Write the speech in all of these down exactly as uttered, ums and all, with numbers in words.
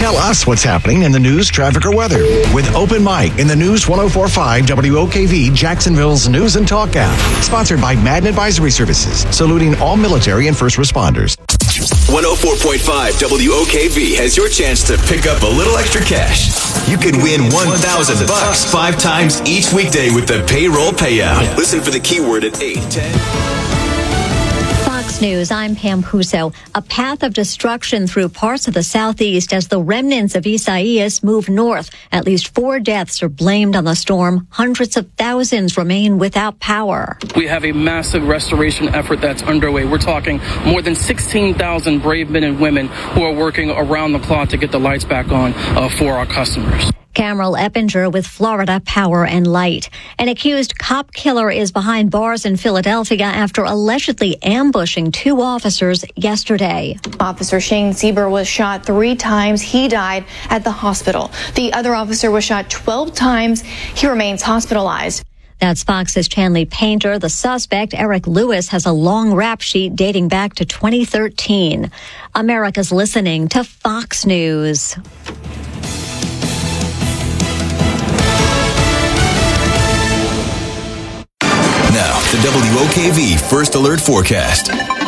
Tell us what's happening in the news, traffic, or weather with Open Mic in the News ten forty-five W O K V, Jacksonville's News and Talk app. Sponsored by Madden Advisory Services, saluting all military and first responders. one oh four point five W O K V has your chance to pick up a little extra cash. You could win one thousand bucks five times each weekday with the payroll payout. Listen for the keyword at eight ten. Fox News, I'm Pam Puso. A path of destruction through parts of the southeast as the remnants of Isaias move north. At least four deaths are blamed on the storm. Hundreds of thousands remain without power. We have a massive restoration effort that's underway. We're talking more than sixteen thousand brave men and women who are working around the clock to get the lights back on uh, for our customers. Cameron Eppinger with Florida Power and Light. An accused cop killer is behind bars in Philadelphia after allegedly ambushing two officers yesterday. Officer Shane Sieber was shot three times. He died at the hospital. The other officer was shot twelve times. He remains hospitalized. That's Fox's Chanley Painter. The suspect, Eric Lewis, has a long rap sheet dating back to twenty thirteen. America's listening to Fox News. Now, the W O K V First Alert Forecast.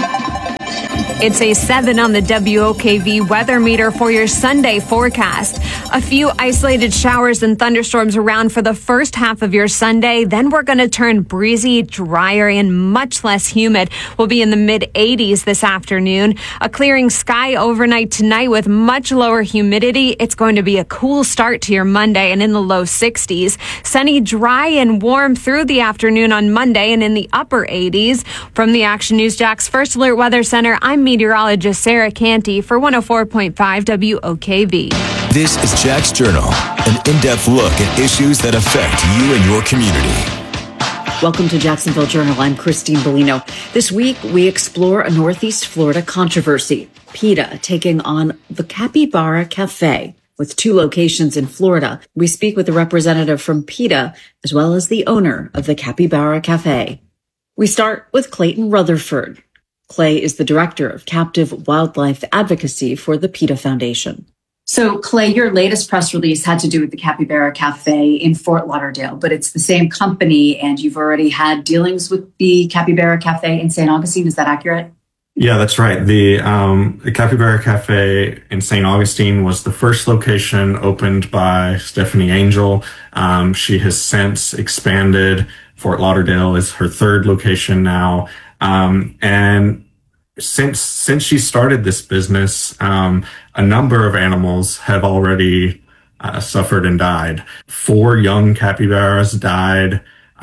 It's a seven on the W O K V weather meter for your Sunday forecast. A few isolated showers and thunderstorms around for the first half of your Sunday. Then we're going to turn breezy, drier, and much less humid. We'll be in the mid eighties this afternoon. A clearing sky overnight tonight with much lower humidity. It's going to be a cool start to your Monday and in the low sixties. Sunny, dry, and warm through the afternoon on Monday and in the upper eighties. From the Action News Jax First Alert Weather Center, I'm meteorologist Sarah Canty for one oh four point five W O K V. This is Jax Journal, an in-depth look at issues that affect you and your community. Welcome to Jacksonville Journal. I'm Christine Bellino. This week, we explore a Northeast Florida controversy. PETA taking on the Capybara Cafe. With two locations in Florida, we speak with a representative from PETA, as well as the owner of the Capybara Cafe. We start with Clayton Rutherford. Clay is the director of captive wildlife advocacy for the PETA Foundation. So, Clay, your latest press release had to do with the Capybara Cafe in Fort Lauderdale, but it's the same company, and you've already had dealings with the Capybara Cafe in Saint Augustine. Is that accurate? Yeah, that's right. The, um, the Capybara Cafe in Saint Augustine was the first location opened by Stephanie Angel. Um, she has since expanded. Fort Lauderdale is her third location now. Um, and since, since she started this business, um, a number of animals have already, uh, suffered and died. Four young capybaras died,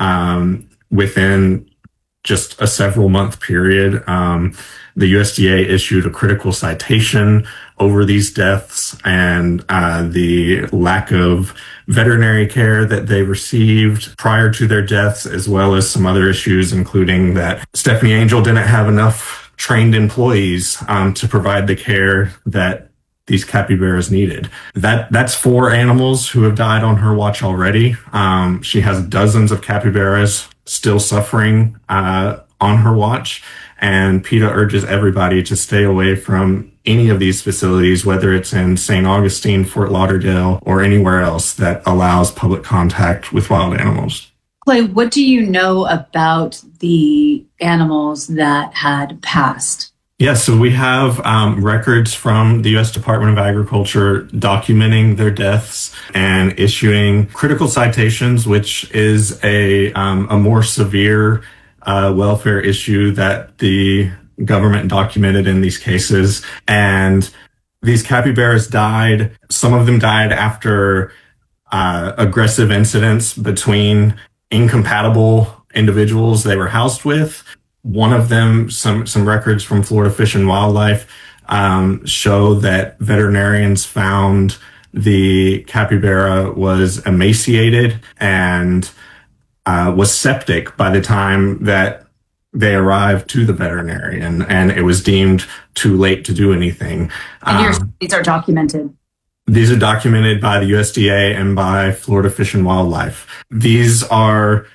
um, within just a several month period. Um, the U S D A issued a critical citation over these deaths and, uh, the lack of veterinary care that they received prior to their deaths, as well as some other issues, including that Stephanie Angel didn't have enough trained employees um, to provide the care that these capybaras needed. That that's four animals who have died on her watch already. Um, she has dozens of capybaras still suffering uh, on her watch, and PETA urges everybody to stay away from any of these facilities, whether it's in Saint Augustine, Fort Lauderdale, or anywhere else that allows public contact with wild animals. Clay, what do you know about the animals that had passed? Yeah, so we have um, records from the U S Department of Agriculture documenting their deaths and issuing critical citations, which is a um, a more severe uh, welfare issue that the government documented in these cases. And these capybaras died. Some of them died after uh, aggressive incidents between incompatible individuals they were housed with. One of them, some, some records from Florida Fish and Wildlife, um, show that veterinarians found the capybara was emaciated and, uh, was septic by the time that they arrived to the veterinarian, and it was deemed too late to do anything. And um, these are documented. These are documented by the U S D A and by Florida Fish and Wildlife. These are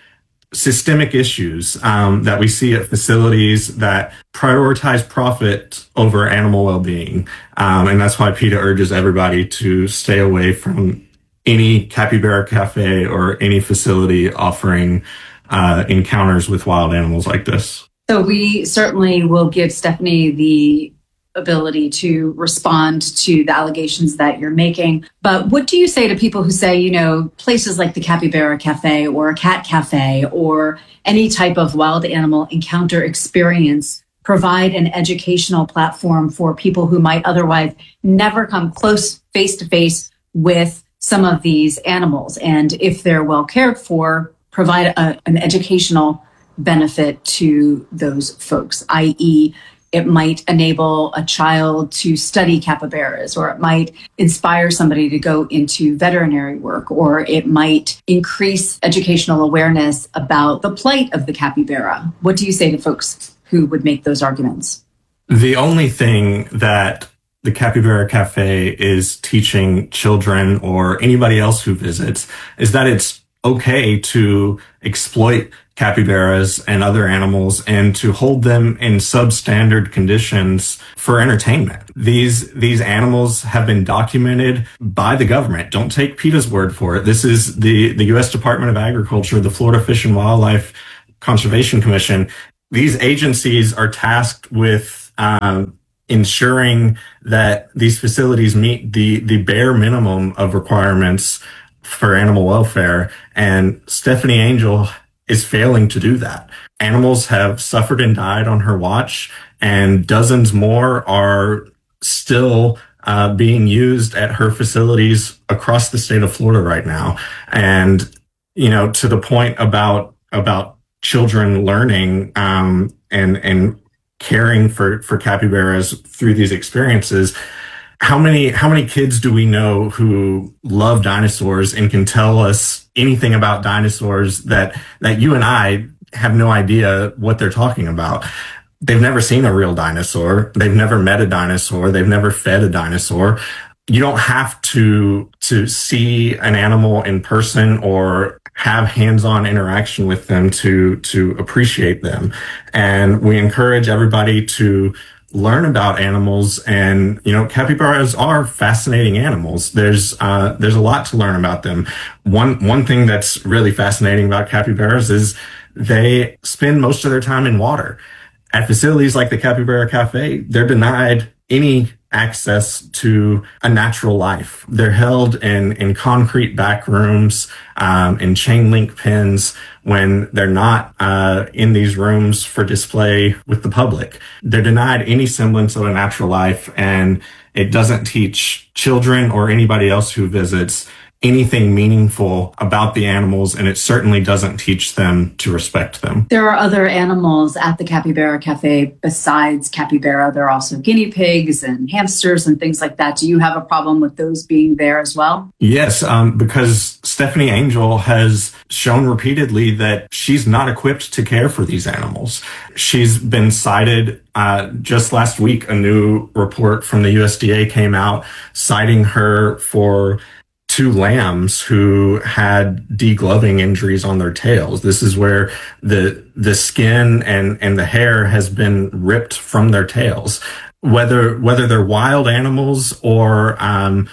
systemic issues um, that we see at facilities that prioritize profit over animal well-being. Um, and that's why PETA urges everybody to stay away from any capybara cafe or any facility offering uh, encounters with wild animals like this. So we certainly will give Stephanie the ability to respond to the allegations that you're making. But what do you say to people who say, you know, places like the Capybara Cafe or a cat cafe or any type of wild animal encounter experience provide an educational platform for people who might otherwise never come close face to face with some of these animals? And if they're well cared for, provide a, an educational benefit to those folks, that is, it might enable a child to study capybaras, or it might inspire somebody to go into veterinary work, or it might increase educational awareness about the plight of the capybara. What do you say to folks who would make those arguments? The only thing that the Capybara Cafe is teaching children or anybody else who visits is that it's okay to exploit capybaras and other animals and to hold them in substandard conditions for entertainment. These these animals have been documented by the government. Don't take PETA's word for it. This is the, the U S Department of Agriculture, the Florida Fish and Wildlife Conservation Commission. These agencies are tasked with um, ensuring that these facilities meet the, the bare minimum of requirements for animal welfare. And Stephanie Angel is failing to do that. Animals have suffered and died on her watch, and dozens more are still uh, being used at her facilities across the state of Florida right now. And, you know, to the point about, about children learning um, and, and caring for, for capybaras through these experiences, How many, how many kids do we know who love dinosaurs and can tell us anything about dinosaurs that, that you and I have no idea what they're talking about? They've never seen a real dinosaur. They've never met a dinosaur. They've never fed a dinosaur. You don't have to, to see an animal in person or have hands-on interaction with them to, to appreciate them. And we encourage everybody to learn about animals. And, you know, capybaras are fascinating animals. There's, uh, there's a lot to learn about them. One, one thing that's really fascinating about capybaras is they spend most of their time in water. At facilities like the Capybara Cafe, they're denied any access to a natural life. They're held in, in concrete back rooms, um, in chain link pens when they're not, uh, in these rooms for display with the public. They're denied any semblance of a natural life, and it doesn't teach children or anybody else who visits anything meaningful about the animals, and it certainly doesn't teach them to respect them. There are other animals at the Capybara Cafe besides capybara. There are also guinea pigs and hamsters and things like that. Do you have a problem with those being there as well? Yes, um, because Stephanie Angel has shown repeatedly that she's not equipped to care for these animals. She's been cited uh, just last week. A new report from the U S D A came out citing her for two lambs who had degloving injuries on their tails. This is where the the skin and, and the hair has been ripped from their tails. Whether whether they're wild animals or um,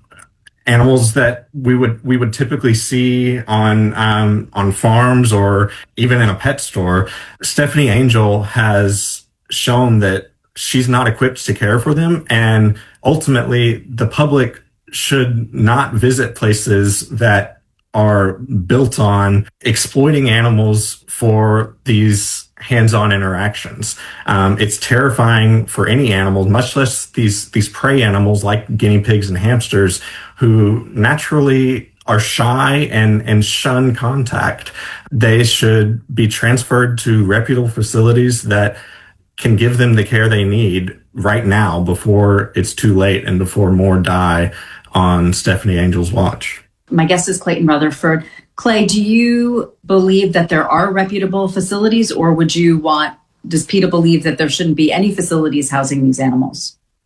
animals that we would we would typically see on um, on farms or even in a pet store, Stephanie Angel has shown that she's not equipped to care for them, and ultimately the public should not visit places that are built on exploiting animals for these hands-on interactions. Um, it's terrifying for any animal, much less these these prey animals like guinea pigs and hamsters, who naturally are shy and, and shun contact. They should be transferred to reputable facilities that can give them the care they need right now before it's too late and before more die on Stephanie Angel's watch. My guest is Clayton Rutherford. Clay, do you believe that there are reputable facilities, or would you want, does PETA believe that there shouldn't be any facilities housing these animals?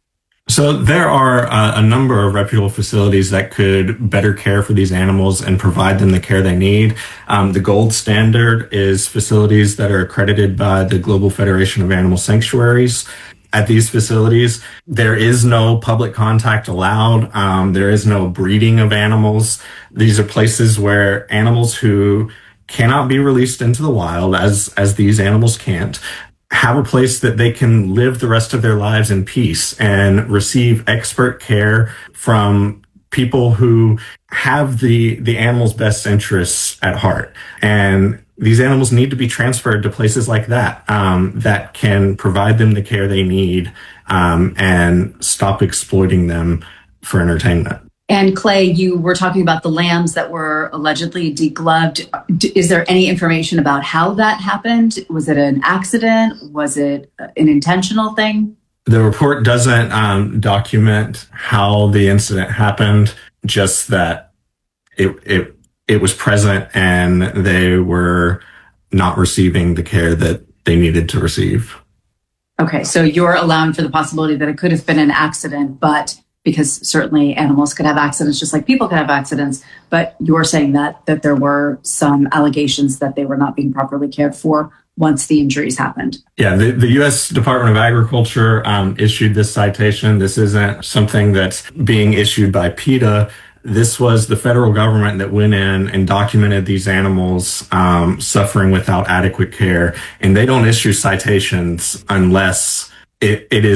So there are uh, a number of reputable facilities that could better care for these animals and provide them the care they need. Um, the gold standard is facilities that are accredited by the Global Federation of Animal Sanctuaries. At these facilities, there is no public contact allowed. Um, there is no breeding of animals. These are places where animals who cannot be released into the wild, as as these animals can't, have a place that they can live the rest of their lives in peace and receive expert care from people who have the the animal's best interests at heart. And these animals need to be transferred to places like that, um, that can provide them the care they need, um, and stop exploiting them for entertainment. And Clay, you were talking about the lambs that were allegedly degloved. Is there any information about how that happened? Was it an accident? Was it an intentional thing? The report doesn't um, document how the incident happened, just that it, it, it was present and they were not receiving the care that they needed to receive. Okay, so you're allowing for the possibility that it could have been an accident, but because certainly animals could have accidents just like people could have accidents, but you're saying that that there were some allegations that they were not being properly cared for once the injuries happened. Yeah, the, the U S Department of Agriculture um, issued this citation. This isn't something that's being issued by PETA. This was the federal government that went in and documented these animals um, suffering without adequate care, and they don't issue citations unless it, it is